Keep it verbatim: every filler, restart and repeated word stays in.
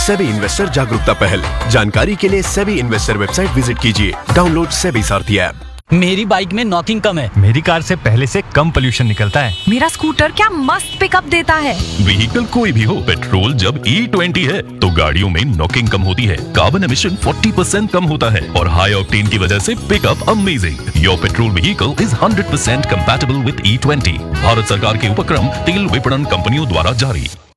SEBI investor जागरूकता पहल। जानकारी के लिए सेबी इन्वेस्टर वेबसाइट विजिट कीजिए। डाउनलोड सेबी सारथी ऐप। मेरी बाइक में नॉकिंग कम है। मेरी कार से पहले से कम पोल्यूशन निकलता है। मेरा स्कूटर क्या मस्त पिकअप देता है। व्हीकल कोई भी हो, पेट्रोल जब ई ट्वेंटी है तो गाड़ियों में नॉकिंग कम होती है, कार्बन एमिशन चालीस परसेंट कम होता है और हाई ऑक्टेन की वजह से pickup amazing. Your petrol vehicle is hundred percent compatible with E twenty. Bharat सरकार के उपक्रम तेल विपणन कंपनियों द्वारा जारी।